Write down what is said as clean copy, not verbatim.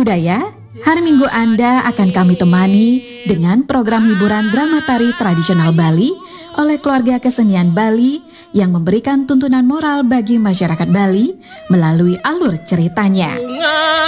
budaya, hari Minggu Anda akan kami temani dengan program hiburan drama tari tradisional Bali oleh keluarga kesenian Bali yang memberikan tuntunan moral bagi masyarakat Bali melalui alur ceritanya.